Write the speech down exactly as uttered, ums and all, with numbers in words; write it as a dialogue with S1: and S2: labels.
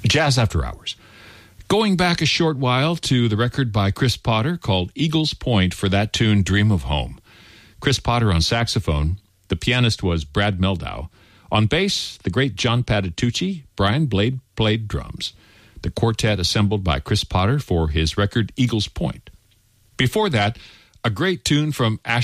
S1: Jazz After Hours. Going back a short while to the record by Chris Potter called Eagles Point for that tune, Dream of Home. Chris Potter on saxophone. The pianist was Brad Meldau. On bass, the great John Patitucci. Brian Blade played drums. The quartet assembled by Chris Potter for his record Eagles Point. Before that, a great tune from Ash